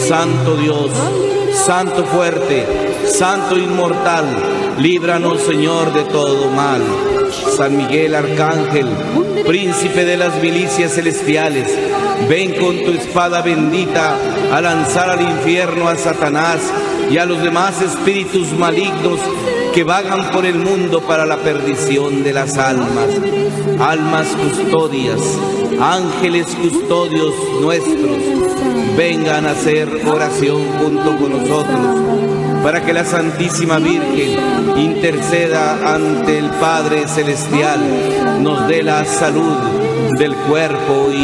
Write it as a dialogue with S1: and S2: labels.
S1: Santo Dios, Santo fuerte, Santo inmortal, líbranos, Señor, de todo mal. San Miguel Arcángel, príncipe de las milicias celestiales, ven con tu espada bendita a lanzar al infierno a Satanás y a los demás espíritus malignos que vagan por el mundo para la perdición de las almas. Almas custodias, ángeles custodios nuestros, vengan a hacer oración junto con nosotros, para que la Santísima Virgen interceda ante el Padre Celestial, nos dé la salud del cuerpo y